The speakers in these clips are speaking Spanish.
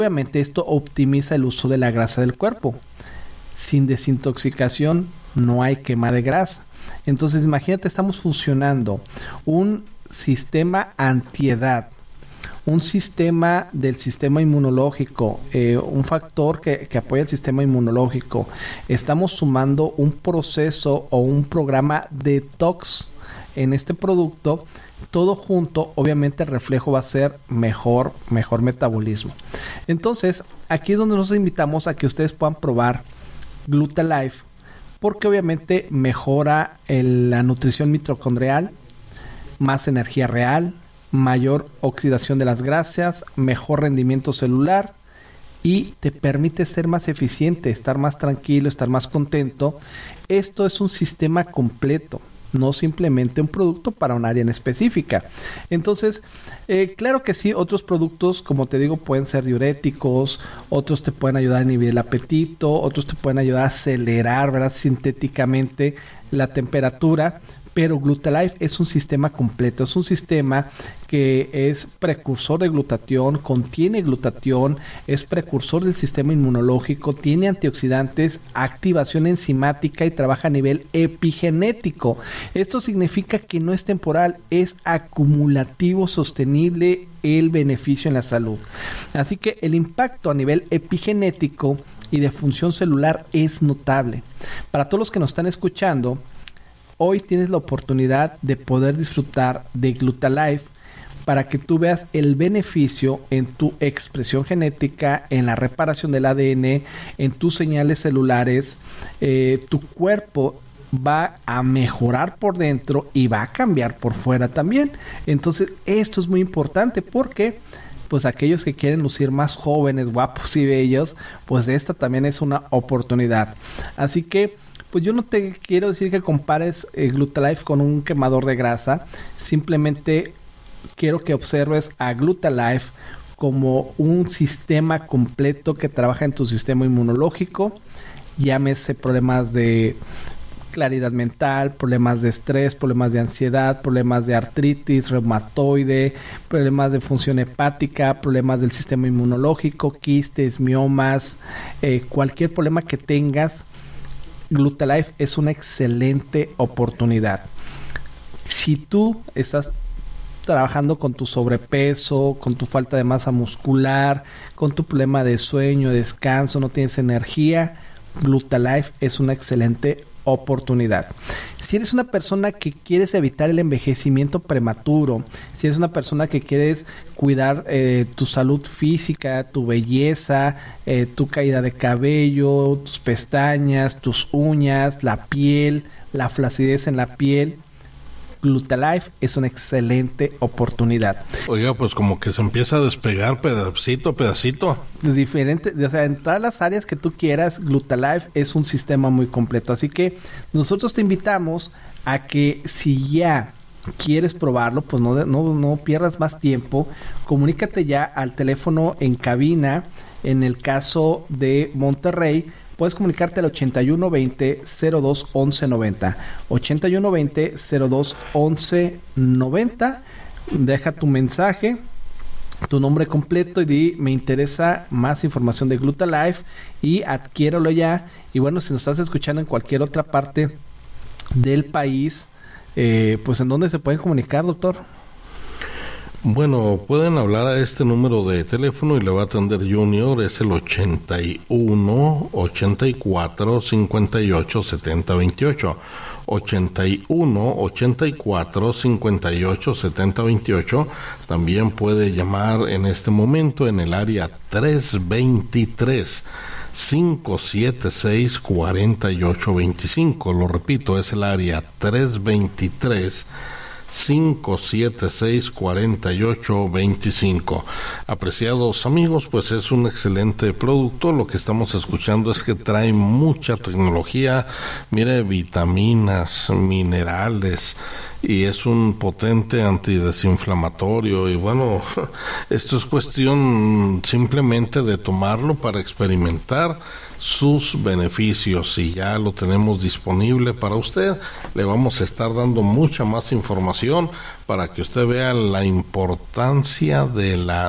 Obviamente esto optimiza el uso de la grasa del cuerpo. Sin desintoxicación no hay quema de grasa. Entonces imagínate, estamos funcionando un sistema antiedad, un sistema del sistema inmunológico, un factor que apoya el sistema inmunológico. Estamos sumando un proceso o un programa detox en este producto. Todo junto, obviamente el reflejo va a ser mejor metabolismo. Entonces, aquí es donde nos invitamos a que ustedes puedan probar Glutalife, porque obviamente mejora la nutrición mitocondrial, más energía real, mayor oxidación de las grasas, mejor rendimiento celular y te permite ser más eficiente, estar más tranquilo, estar más contento. Esto es un sistema completo, no simplemente un producto para un área en específica. Entonces, claro que sí, otros productos, como te digo, pueden ser diuréticos, otros te pueden ayudar a inhibir el apetito, otros te pueden ayudar a acelerar, ¿verdad?, sintéticamente la temperatura. Pero Glutalife es un sistema completo, es un sistema que es precursor de glutatión, contiene glutatión, es precursor del sistema inmunológico, tiene antioxidantes, activación enzimática y trabaja a nivel epigenético. Esto significa que no es temporal, es acumulativo, sostenible el beneficio en la salud. Así que el impacto a nivel epigenético y de función celular es notable. Para todos los que nos están escuchando, hoy tienes la oportunidad de poder disfrutar de Glutalife para que tú veas el beneficio en tu expresión genética, en la reparación del ADN, en tus señales celulares. Tu cuerpo va a mejorar por dentro y va a cambiar por fuera también. Entonces, esto es muy importante porque pues aquellos que quieren lucir más jóvenes, guapos y bellos, pues esta también es una oportunidad. Así que pues yo no te quiero decir que compares Glutalife con un quemador de grasa. Simplemente quiero que observes a Glutalife como un sistema completo que trabaja en tu sistema inmunológico. Llámese problemas de claridad mental, problemas de estrés, problemas de ansiedad, problemas de artritis reumatoide, problemas de función hepática, problemas del sistema inmunológico, quistes, miomas, cualquier problema que tengas. Glutalife es una excelente oportunidad. Si tú estás trabajando con tu sobrepeso, con tu falta de masa muscular, con tu problema de sueño, descanso, no tienes energía, Glutalife es una excelente oportunidad. Si eres una persona que quieres evitar el envejecimiento prematuro, si eres una persona que quieres cuidar tu salud física, tu belleza, tu caída de cabello, tus pestañas, tus uñas, la piel, la flacidez en la piel, Glutalife es una excelente oportunidad. Oiga, pues como que se empieza a despegar pedacito a pedacito. Es diferente, o sea, en todas las áreas que tú quieras, Glutalife es un sistema muy completo. Así que nosotros te invitamos a que si ya quieres probarlo, pues no pierdas más tiempo. Comunícate ya al teléfono en cabina. En el caso de Monterrey, puedes comunicarte al 8120-02-1190. 8120-02-1190. Deja tu mensaje, tu nombre completo y di, me interesa más información de Glutalife y adquiéralo ya. Y bueno, si nos estás escuchando en cualquier otra parte del país, pues ¿en dónde se pueden comunicar, doctor? Bueno, pueden hablar a este número de teléfono y le va a atender Junior, es el 81 84 58 70 28. 81 84 58 70 28. También puede llamar en este momento en el área 323 576 4825. Lo repito, es el área 323 576-4825. Apreciados amigos, pues es un excelente producto. Lo que estamos escuchando es que trae mucha tecnología, mire, vitaminas, minerales, y es un potente antidesinflamatorio. Y bueno, esto es cuestión simplemente de tomarlo para experimentar sus beneficios, y ya lo tenemos disponible para usted. Le vamos a estar dando mucha más información para que usted vea la importancia de la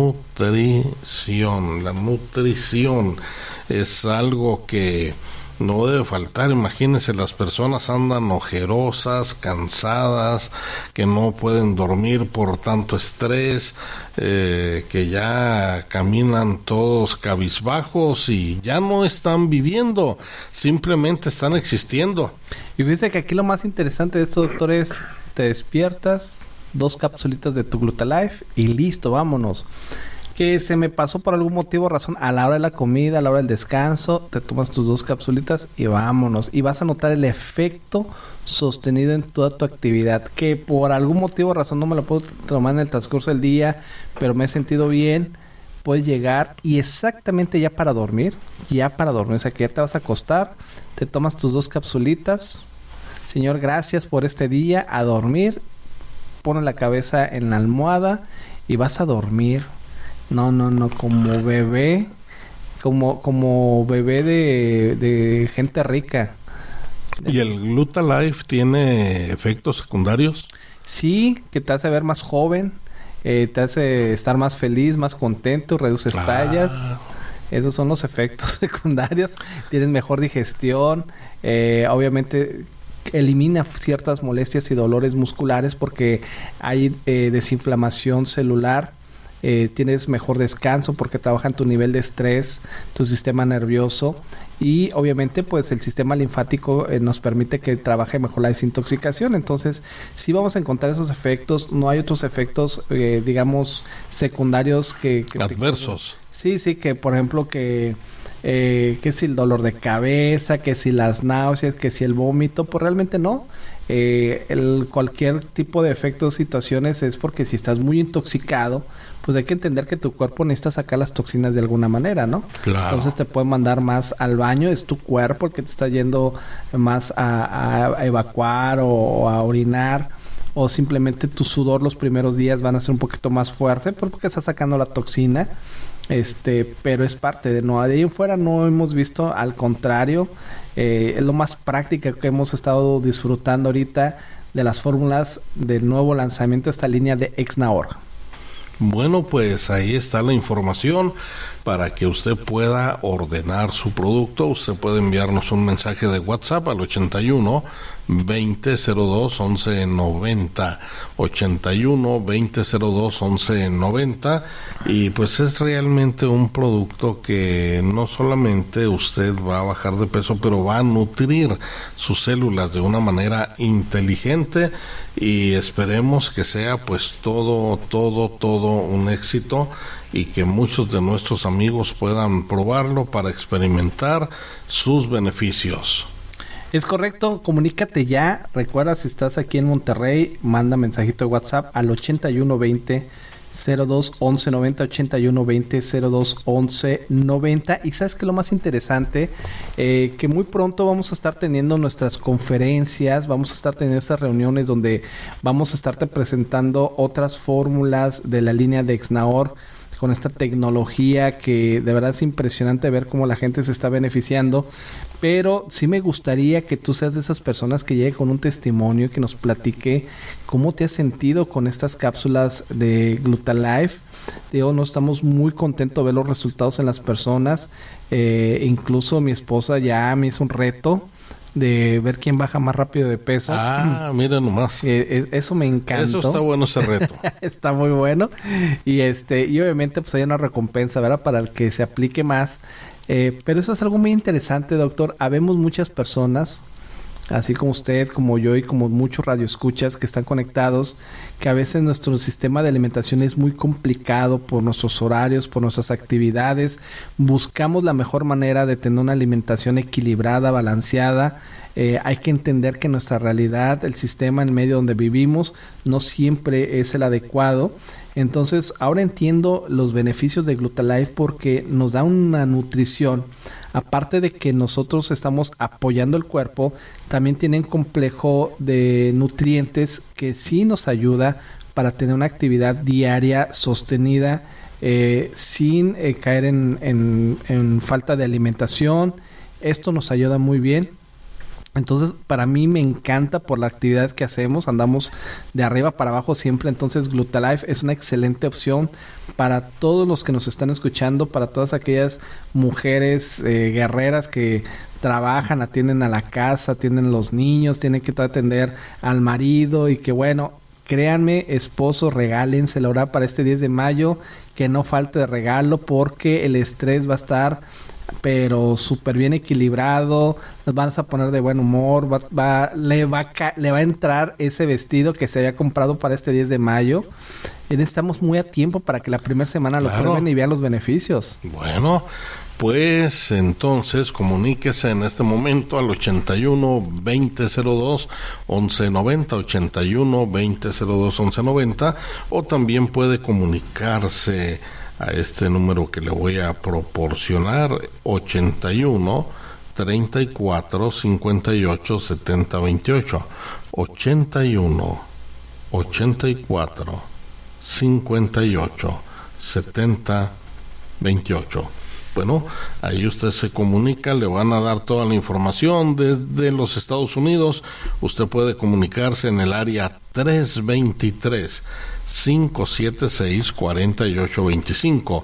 nutrición. La nutrición es algo que no debe faltar. Imagínense, las personas andan ojerosas, cansadas, que no pueden dormir por tanto estrés, que ya caminan todos cabizbajos y ya no están viviendo, simplemente están existiendo. Y fíjese que aquí lo más interesante de esto, doctor, es te despiertas, 2 capsulitas de tu Glutalife y listo, vámonos. Que se me pasó por algún motivo o razón a la hora de la comida, a la hora del descanso, te tomas tus 2 capsulitas y vámonos. Y vas a notar el efecto sostenido en toda tu actividad. Que por algún motivo o razón no me lo puedo tomar en el transcurso del día, pero me he sentido bien. Puedes llegar y exactamente ya para dormir. O sea que ya te vas a acostar, te tomas tus 2 capsulitas. Señor, gracias por este día, a dormir. Pones la cabeza en la almohada y vas a dormir. No, como bebé, como bebé de gente rica. ¿Y el Glutalife tiene efectos secundarios? Sí, que te hace ver más joven, te hace estar más feliz, más contento, reduces tallas. Esos son los efectos secundarios. Tienes mejor digestión, obviamente elimina ciertas molestias y dolores musculares porque hay desinflamación celular. Tienes mejor descanso porque trabaja en tu nivel de estrés, tu sistema nervioso, y obviamente pues el sistema linfático nos permite que trabaje mejor la desintoxicación. Entonces sí vamos a encontrar esos efectos. No hay otros efectos digamos secundarios que adversos. Sí, que por ejemplo que si el dolor de cabeza, que si las náuseas, que si el vómito, pues realmente no. Cualquier tipo de efectos, situaciones, es porque si estás muy intoxicado, pues hay que entender que tu cuerpo necesita sacar las toxinas de alguna manera, ¿no? Claro. Entonces te puede mandar más al baño, es tu cuerpo el que te está yendo más a evacuar o a orinar, o simplemente tu sudor los primeros días van a ser un poquito más fuerte porque está sacando la toxina. Pero es parte de no, de ahí en fuera no hemos visto, al contrario, es lo más práctica que hemos estado disfrutando ahorita de las fórmulas del nuevo lanzamiento de esta línea de Exnaor. Bueno, pues ahí está la información para que usted pueda ordenar su producto. Usted puede enviarnos un mensaje de WhatsApp al 81 20 02 11 90, 81 20 02 11 90, y pues es realmente un producto que no solamente usted va a bajar de peso, pero va a nutrir sus células de una manera inteligente, y esperemos que sea pues todo un éxito, y que muchos de nuestros amigos puedan probarlo para experimentar sus beneficios. Es correcto, comunícate ya. Recuerda, si estás aquí en Monterrey, manda mensajito de WhatsApp al 8120 02 11 90, 8120 02 11 90. Y sabes que lo más interesante, que muy pronto vamos a estar teniendo nuestras conferencias, vamos a estar teniendo estas reuniones donde vamos a estarte presentando otras fórmulas de la línea de Exnaor, con esta tecnología que de verdad es impresionante ver cómo la gente se está beneficiando. Pero sí me gustaría que tú seas de esas personas que llegue con un testimonio y que nos platique cómo te has sentido con estas cápsulas de Glutalife. Digo, no estamos muy contentos de ver los resultados en las personas. Incluso mi esposa ya me hizo un reto de ver quién baja más rápido de peso. Mira nomás. Eso me encantó. Eso está bueno, ese reto. Está muy bueno. Y obviamente pues hay una recompensa, ¿verdad? Para el que se aplique más. Pero eso es algo muy interesante, doctor. Habemos muchas personas, así como usted, como yo y como muchos radioescuchas que están conectados, que a veces nuestro sistema de alimentación es muy complicado por nuestros horarios, por nuestras actividades. Buscamos la mejor manera de tener una alimentación equilibrada, balanceada. Hay que entender que nuestra realidad, el sistema en medio donde vivimos, no siempre es el adecuado. Entonces, ahora entiendo los beneficios de Glutalife porque nos da una nutrición. Aparte de que nosotros estamos apoyando el cuerpo, también tiene un complejo de nutrientes que sí nos ayuda para tener una actividad diaria sostenida, sin caer en falta de alimentación. Esto nos ayuda muy bien. Entonces, para mí me encanta por la actividad que hacemos. Andamos de arriba para abajo siempre. Entonces, Glutalife es una excelente opción para todos los que nos están escuchando, para todas aquellas mujeres guerreras que trabajan, atienden a la casa, atienden a los niños, tienen que atender al marido y que bueno, créanme, esposos, regálenselo ahora para este 10 de mayo, que no falte de regalo porque el estrés va a estar pero súper bien equilibrado, nos vas a poner de buen humor, le va a entrar ese vestido que se había comprado para este 10 de mayo. Y estamos muy a tiempo para que la primera semana lo prueben y vean los beneficios. Bueno, pues entonces comuníquese en este momento al 81 2002 1190, 81 2002 1190, o también puede comunicarse a este número que le voy a proporcionar, 81 34 58 70 28, 81 84 58 70 28. Bueno, ahí usted se comunica, le van a dar toda la información desde los Estados Unidos. Usted puede comunicarse en el área 323-576-4825,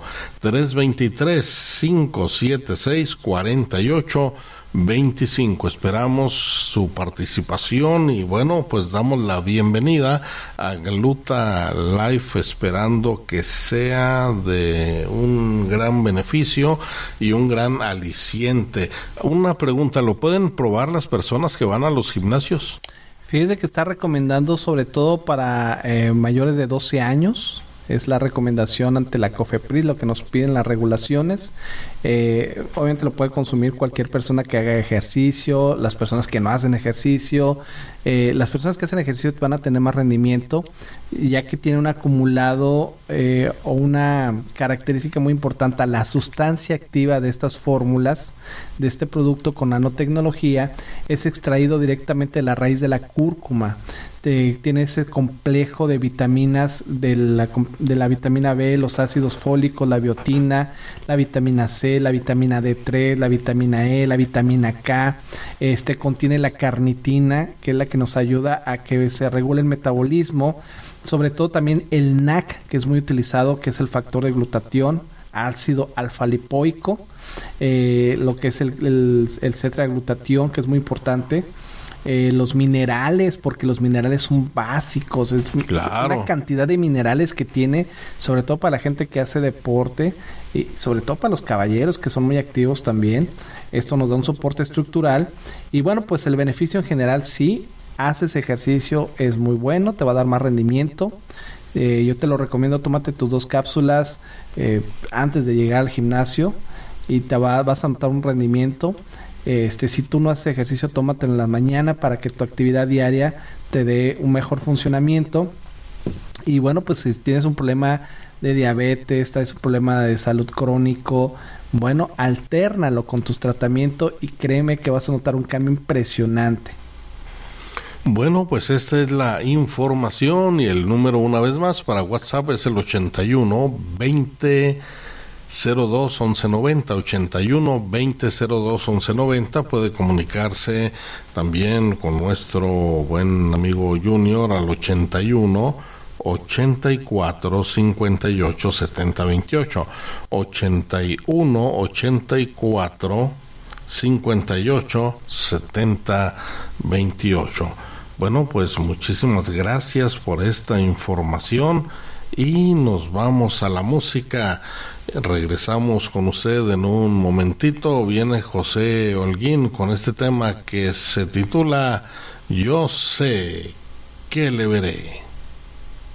323-576-4825. Esperamos su participación y bueno, pues damos la bienvenida a Glutalife, esperando que sea de un gran beneficio y un gran aliciente. Una pregunta, ¿lo pueden probar las personas que van a los gimnasios? Fíjese que está recomendando sobre todo para mayores de 12 años. Es la recomendación ante la COFEPRIS, lo que nos piden las regulaciones. Obviamente lo puede consumir cualquier persona que haga ejercicio, las personas que no hacen ejercicio. Las personas que hacen ejercicio van a tener más rendimiento, ya que tiene un acumulado o una característica muy importante. La sustancia activa de estas fórmulas, de este producto con nanotecnología, es extraído directamente de la raíz de la cúrcuma. Tiene ese complejo de vitaminas de la vitamina B, los ácidos fólicos, la biotina, la vitamina C, la vitamina D3, la vitamina E, la vitamina K. Contiene la carnitina, que es la que nos ayuda a que se regule el metabolismo. Sobre todo también el NAC, que es muy utilizado, que es el factor de glutatión, ácido alfa-lipoico, lo que es el tetraglutatión, que es muy importante. Los minerales, porque los minerales son básicos, es una cantidad de minerales que tiene, sobre todo para la gente que hace deporte y sobre todo para los caballeros que son muy activos también. Esto nos da un soporte estructural y bueno, pues el beneficio en general, sí, haces ejercicio, es muy bueno, te va a dar más rendimiento. Yo te lo recomiendo, tómate tus 2 cápsulas antes de llegar al gimnasio y vas a notar un rendimiento. Si tú no haces ejercicio, tómatelo en la mañana para que tu actividad diaria te dé un mejor funcionamiento. Y bueno, pues si tienes un problema de diabetes, traes un problema de salud crónico, bueno, altérnalo con tus tratamientos y créeme que vas a notar un cambio impresionante. Bueno, pues esta es la información y el número una vez más para WhatsApp es el 81 20 02 1190, 81 20 02 1190. Puede comunicarse también con nuestro buen amigo Junior al 81 84 58 70 28, 81 84 58 70 28. Bueno, pues muchísimas gracias por esta información y nos vamos a la música. Regresamos con usted en un momentito. Viene José Holguín con este tema que se titula Yo sé que le veré.